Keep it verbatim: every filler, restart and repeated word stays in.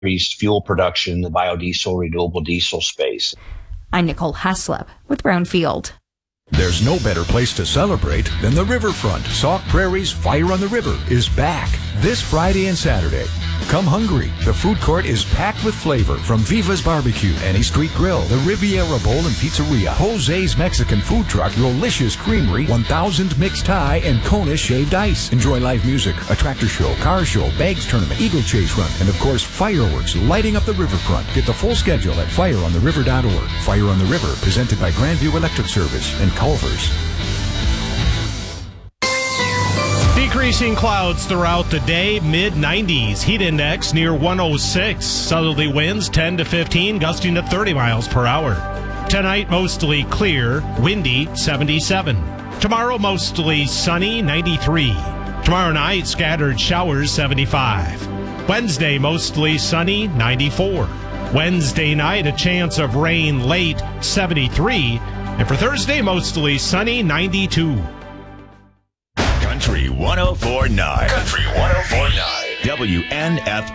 increased fuel production in the biodiesel, renewable diesel space. I'm Nicole Haslip with Brownfield. There's no better place to celebrate than the riverfront. Sauk Prairie's Fire on the River is back this Friday and Saturday. Come hungry. The food court is packed with flavor from Viva's Barbecue, Any Street Grill, the Riviera Bowl and Pizzeria, Jose's Mexican Food Truck, Rolicious Creamery, one thousand Mixed Thai, and Kona Shaved Ice. Enjoy live music, a tractor show, car show, bags tournament, eagle chase run, and of course fireworks lighting up the riverfront. Get the full schedule at fire on the river dot org. Fire on the River, presented by Grandview Electric Service and Culver's. Decreasing clouds throughout the day, mid nineties. Heat index near one oh six. Southerly winds ten to fifteen, gusting to thirty miles per hour. Tonight, mostly clear, windy, seventy-seven. Tomorrow, mostly sunny, ninety-three. Tomorrow night, scattered showers, seventy-five. Wednesday, mostly sunny, ninety-four. Wednesday night, a chance of rain late, seventy-three. And for Thursday, mostly sunny, ninety-two. Country one oh four point nine. Country one oh four point nine. W N F